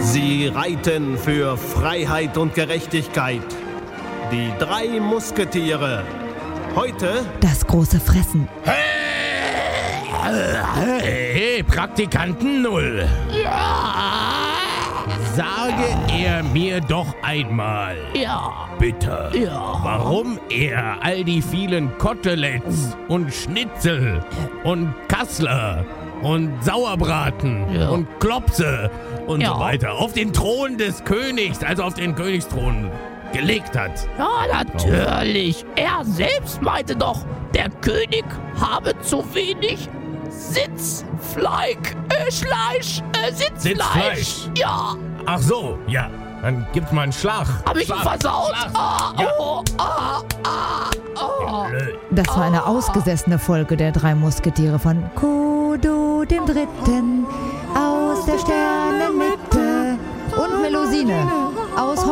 Sie reiten für Freiheit und Gerechtigkeit. Die 3 Musketiere. Heute Das große Fressen. Hey, Praktikanten Null. Sage er mir doch einmal, bitte, warum er all die vielen Koteletts und Schnitzel und Kassler und Sauerbraten und Klopse und so weiter auf den Thron des Königs, also auf den Königsthron, gelegt hat. Ja, natürlich. Er selbst meinte doch, der König habe zu wenig Sitzfleisch. Ja. Ach so, ja, dann gibt's mal einen Schlag. Hab ich ihn versaut? Das war eine ausgesessene Folge der 3 Musketiere von Kudu dem Dritten aus der Sternenmitte und Melusine aus